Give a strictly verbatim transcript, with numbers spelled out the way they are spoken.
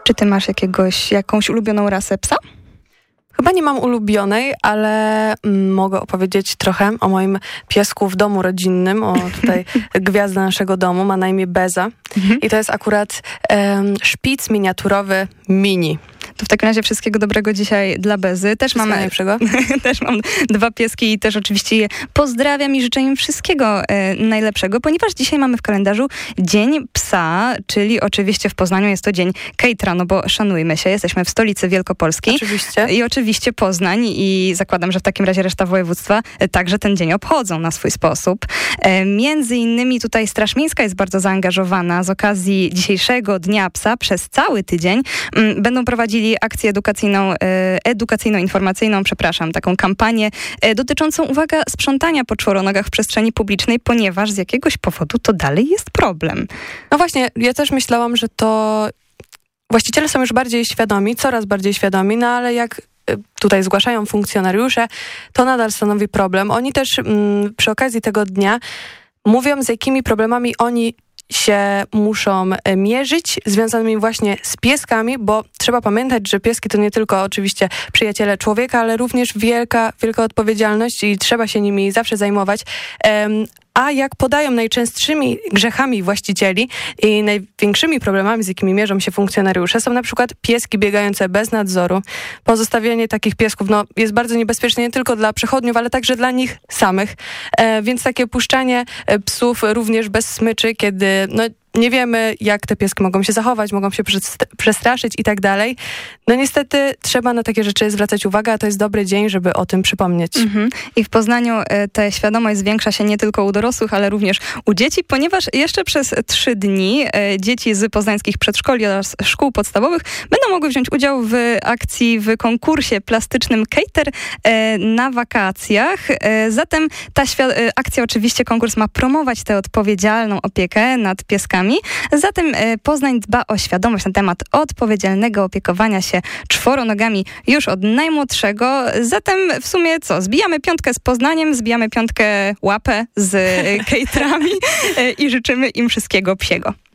Czy ty masz jakiegoś, jakąś ulubioną rasę psa? Chyba nie mam ulubionej, ale mm, mogę opowiedzieć trochę o moim piesku w domu rodzinnym, o tutaj gwiazda naszego domu, ma na imię Beza. Mhm. I to jest akurat um, szpic miniaturowy mini. To w takim razie wszystkiego dobrego dzisiaj dla Bezy. Też mam, też mam dwa pieski i też oczywiście je pozdrawiam i życzę im wszystkiego e, najlepszego, ponieważ dzisiaj mamy w kalendarzu Dzień Psa, czyli oczywiście w Poznaniu jest to Dzień Kejtra, no bo szanujmy się, jesteśmy w stolicy Wielkopolski. Oczywiście. I oczywiście Poznań i zakładam, że w takim razie reszta województwa e, także ten dzień obchodzą na swój sposób. E, między innymi tutaj Straż Miejska jest bardzo zaangażowana z okazji dzisiejszego Dnia Psa przez cały tydzień. M, będą prowadzili akcję edukacyjną, edukacyjno-informacyjną, przepraszam, taką kampanię dotyczącą, uwaga, sprzątania po czworonogach w przestrzeni publicznej, ponieważ z jakiegoś powodu to dalej jest problem. No właśnie, ja też myślałam, że to właściciele są już bardziej świadomi, coraz bardziej świadomi, no ale jak tutaj zgłaszają funkcjonariusze, to nadal stanowi problem. Oni też mm, przy okazji tego dnia mówią, z jakimi problemami oni się muszą mierzyć, związanymi właśnie z pieskami, bo trzeba pamiętać, że pieski to nie tylko oczywiście przyjaciele człowieka, ale również wielka, wielka odpowiedzialność i trzeba się nimi zawsze zajmować. Um, A jak podają najczęstszymi grzechami właścicieli i największymi problemami, z jakimi mierzą się funkcjonariusze, są na przykład pieski biegające bez nadzoru. Pozostawienie takich piesków no, jest bardzo niebezpieczne nie tylko dla przechodniów, ale także dla nich samych. E, więc takie puszczanie psów również bez smyczy, kiedy no, nie wiemy, jak te pieski mogą się zachować, mogą się przestraszyć i tak dalej. No niestety trzeba na takie rzeczy zwracać uwagę, a to jest dobry dzień, żeby o tym przypomnieć. Mm-hmm. I w Poznaniu ta świadomość zwiększa się nie tylko u dorosłych, ale również u dzieci, ponieważ jeszcze przez trzy dni dzieci z poznańskich przedszkoli oraz szkół podstawowych będą mogły wziąć udział w akcji, w konkursie plastycznym Kejter na wakacjach. Zatem ta akcja, oczywiście konkurs ma promować tę odpowiedzialną opiekę nad pieskami. Zatem Poznań dba o świadomość na temat odpowiedzialnego opiekowania się czworonogami już od najmłodszego. Zatem w sumie co? Zbijamy piątkę z Poznaniem, zbijamy piątkę łapę z kejtrami i życzymy im wszystkiego psiego.